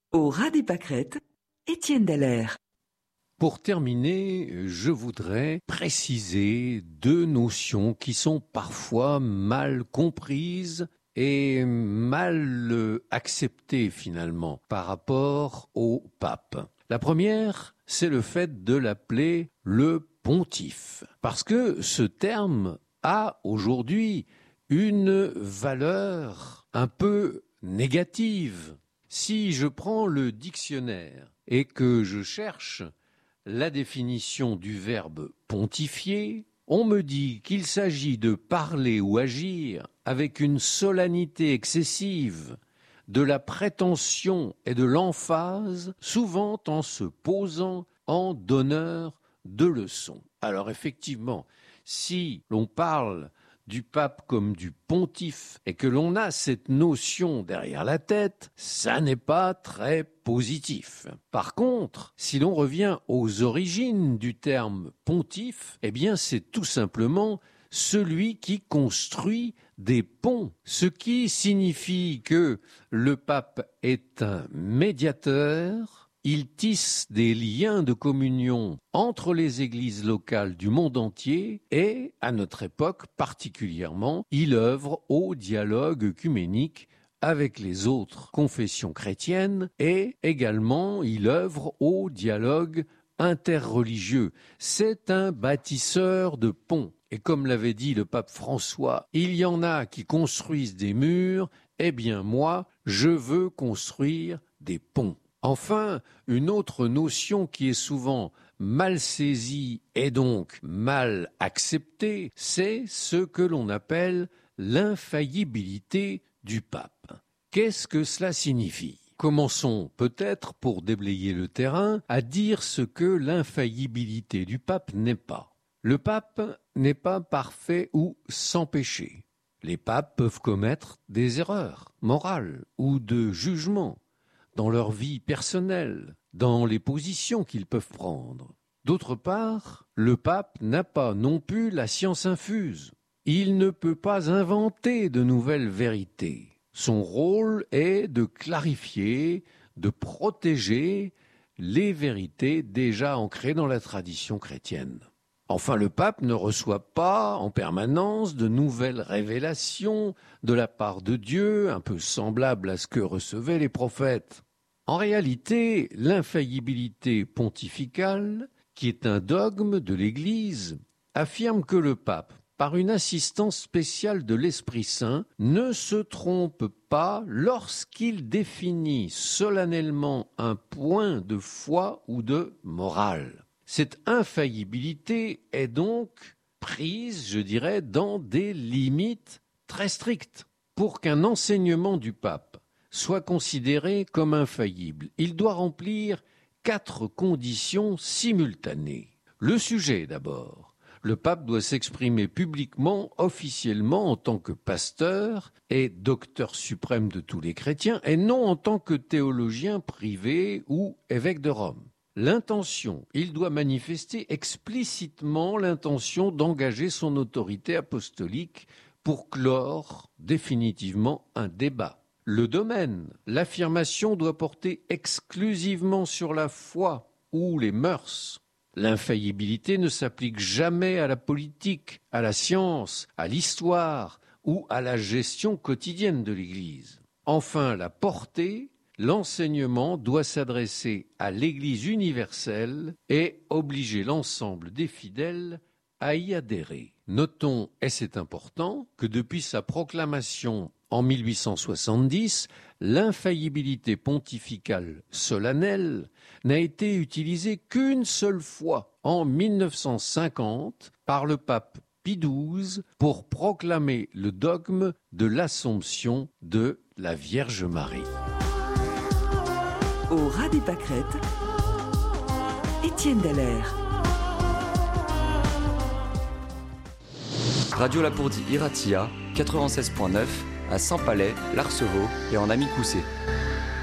Au ras des pâquerettes, Étienne Dallaire. Pour terminer, je voudrais préciser deux notions qui sont parfois mal comprises et mal acceptées finalement par rapport au pape. La première, c'est le fait de l'appeler le pontife, parce que ce terme a aujourd'hui une valeur un peu négative. Si je prends le dictionnaire et que je cherche la définition du verbe pontifier, on me dit qu'il s'agit de parler ou agir avec une solennité excessive, de la prétention et de l'emphase, souvent en se posant en donneur de leçons. Alors effectivement, si l'on parle du pape comme du pontife et que l'on a cette notion derrière la tête, ça n'est pas très positif. Par contre, si l'on revient aux origines du terme pontife, eh bien c'est tout simplement celui qui construit des ponts, ce qui signifie que le pape est un médiateur. Il tisse des liens de communion entre les églises locales du monde entier et, à notre époque particulièrement, il œuvre au dialogue œcuménique avec les autres confessions chrétiennes et également il œuvre au dialogue interreligieux. C'est un bâtisseur de ponts. Et comme l'avait dit le pape François, il y en a qui construisent des murs, eh bien moi, je veux construire des ponts. Enfin, une autre notion qui est souvent mal saisie et donc mal acceptée, c'est ce que l'on appelle l'infaillibilité du pape. Qu'est-ce que cela signifie ? Commençons peut-être, pour déblayer le terrain, à dire ce que l'infaillibilité du pape n'est pas. Le pape n'est pas parfait ou sans péché. Les papes peuvent commettre des erreurs morales ou de jugement dans leur vie personnelle, dans les positions qu'ils peuvent prendre. D'autre part, le pape n'a pas non plus la science infuse. Il ne peut pas inventer de nouvelles vérités. Son rôle est de clarifier, de protéger les vérités déjà ancrées dans la tradition chrétienne. Enfin, le pape ne reçoit pas en permanence de nouvelles révélations de la part de Dieu, un peu semblables à ce que recevaient les prophètes. En réalité, l'infaillibilité pontificale, qui est un dogme de l'Église, affirme que le pape, par une assistance spéciale de l'Esprit Saint, ne se trompe pas lorsqu'il définit solennellement un point de foi ou de morale. Cette infaillibilité est donc prise, je dirais, dans des limites très strictes. Pour qu'un enseignement du pape soit considéré comme infaillible, il doit remplir 4 conditions simultanées. Le sujet d'abord. Le pape doit s'exprimer publiquement, officiellement, en tant que pasteur et docteur suprême de tous les chrétiens, et non en tant que théologien privé ou évêque de Rome. L'intention, il doit manifester explicitement l'intention d'engager son autorité apostolique pour clore définitivement un débat. Le domaine, l'affirmation doit porter exclusivement sur la foi ou les mœurs. L'infaillibilité ne s'applique jamais à la politique, à la science, à l'histoire ou à la gestion quotidienne de l'Église. Enfin, la portée, l'enseignement doit s'adresser à l'Église universelle et obliger l'ensemble des fidèles à y adhérer. Notons, et c'est important, que depuis sa proclamation en 1870, l'infaillibilité pontificale solennelle n'a été utilisée qu'une seule fois, en 1950, par le pape Pie XII pour proclamer le dogme de l'Assomption de la Vierge Marie. Au ras des pâquerettes, Étienne Dallaire. Radio Lapourdie Iratia, 96.9, à Saint-Palais, l'Arceveau et en Amicoussé.